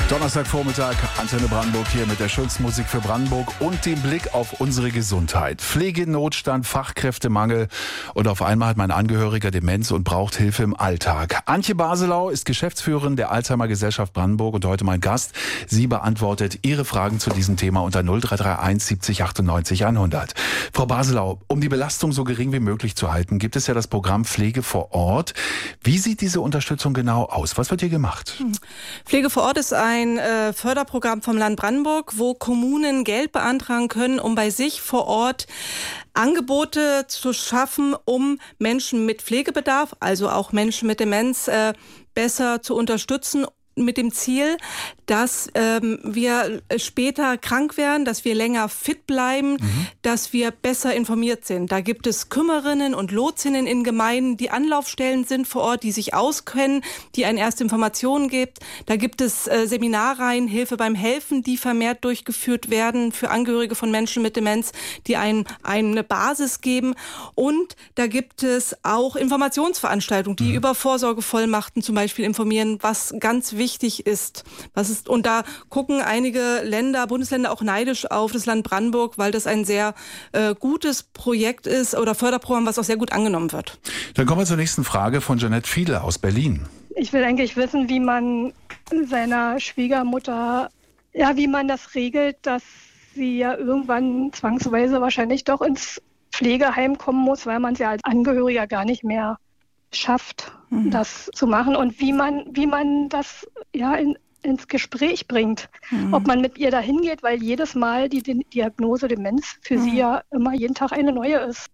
Donnerstagvormittag, Antenne Brandenburg hier mit der schönsten Musik für Brandenburg und dem Blick auf unsere Gesundheit. Pflegenotstand, Fachkräftemangel und auf einmal hat mein Angehöriger Demenz und braucht Hilfe im Alltag. Antje Baselau ist Geschäftsführerin der Alzheimer Gesellschaft Brandenburg und heute mein Gast. Sie beantwortet Ihre Fragen zu diesem Thema unter 0331 70 98 100. Frau Baselau, um die Belastung so gering wie möglich zu halten, gibt es ja das Programm Pflege vor Ort. Wie sieht diese Unterstützung genau aus? Was wird hier gemacht? Pflege vor Ort ist ein Förderprogramm vom Land Brandenburg, wo Kommunen Geld beantragen können, um bei sich vor Ort Angebote zu schaffen, um Menschen mit Pflegebedarf, also auch Menschen mit Demenz, besser zu unterstützen, mit dem Ziel, dass wir später krank werden, dass wir länger fit bleiben, dass wir besser informiert sind. Da gibt es Kümmerinnen und Lotsinnen in Gemeinden, die Anlaufstellen sind vor Ort, die sich auskennen, die einen erste Informationen gibt. Da gibt es Seminarreihen, Hilfe beim Helfen, die vermehrt durchgeführt werden für Angehörige von Menschen mit Demenz, die eine Basis geben. Und da gibt es auch Informationsveranstaltungen, die über Vorsorgevollmachten zum Beispiel informieren, was ganz wichtig ist. Und da gucken einige Bundesländer auch neidisch auf das Land Brandenburg, weil das ein sehr gutes Projekt ist oder Förderprogramm, was auch sehr gut angenommen wird. Dann kommen wir zur nächsten Frage von Jeanette Fiedler aus Berlin. Ich will eigentlich wissen, wie man seiner Schwiegermutter, wie man das regelt, dass sie ja irgendwann zwangsweise wahrscheinlich doch ins Pflegeheim kommen muss, weil man es ja als Angehöriger gar nicht mehr schafft, das zu machen und wie man das ins Gespräch bringt. Ob man mit ihr dahin geht, weil jedes Mal die Diagnose Demenz für sie ja immer jeden Tag eine neue ist.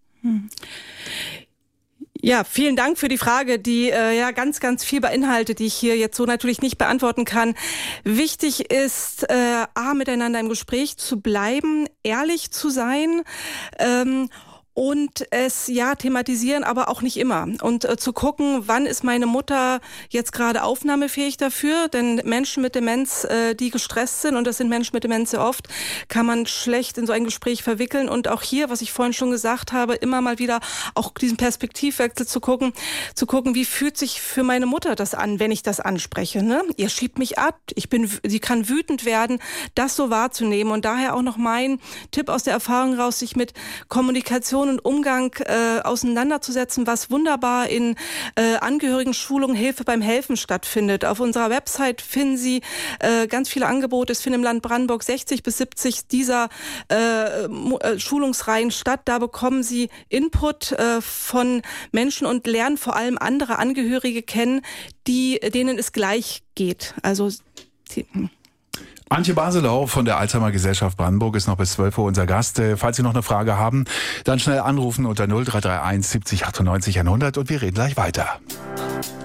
Ja, vielen Dank für die Frage, die ganz, ganz viel beinhaltet, die ich hier jetzt so natürlich nicht beantworten kann. Wichtig ist, miteinander im Gespräch zu bleiben, ehrlich zu sein, und es thematisieren, aber auch nicht immer. Und zu gucken, wann ist meine Mutter jetzt gerade aufnahmefähig dafür? Denn Menschen mit Demenz, die gestresst sind, und das sind Menschen mit Demenz sehr oft, kann man schlecht in so ein Gespräch verwickeln. Und auch hier, was ich vorhin schon gesagt habe, immer mal wieder auch diesen Perspektivwechsel zu gucken, wie fühlt sich für meine Mutter das an, wenn ich das anspreche, ne? Ihr schiebt mich ab, sie kann wütend werden, das so wahrzunehmen. Und daher auch noch mein Tipp aus der Erfahrung raus, sich mit Kommunikation und Umgang auseinanderzusetzen, was wunderbar in Angehörigen-Schulungen Hilfe beim Helfen stattfindet. Auf unserer Website finden Sie ganz viele Angebote. Es finden im Land Brandenburg 60 bis 70 dieser Schulungsreihen statt. Da bekommen Sie Input von Menschen und lernen vor allem andere Angehörige kennen, denen es gleich geht. Also Antje Baselau von der Alzheimer Gesellschaft Brandenburg ist noch bis 12 Uhr unser Gast. Falls Sie noch eine Frage haben, dann schnell anrufen unter 0331 70 98 100 und wir reden gleich weiter.